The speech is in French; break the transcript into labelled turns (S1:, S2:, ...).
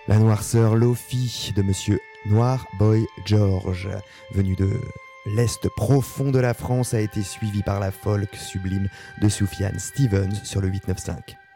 S1: La noirceur Lofi de Monsieur Noir Boy George, venu de l'Est profond de la France, a été suivi par la folk sublime de Sufjan Stevens sur le 895.